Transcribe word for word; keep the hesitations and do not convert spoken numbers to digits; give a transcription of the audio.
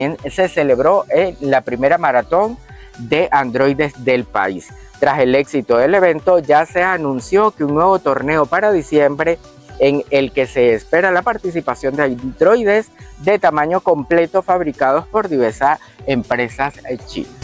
se celebró en la primera maratón de androides del país. Tras el éxito del evento, ya se anunció que un nuevo torneo para diciembre en el que se espera la participación de androides de tamaño completo fabricados por diversas empresas chinas.